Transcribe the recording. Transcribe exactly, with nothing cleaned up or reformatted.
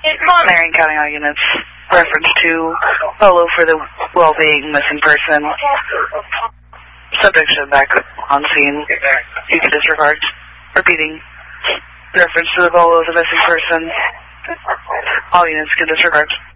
Marion County all units. Reference to Polo for the well-being missing person. Subject should back on scene. You can disregard. Repeating. Reference to the Polo of the missing person. All units can disregard.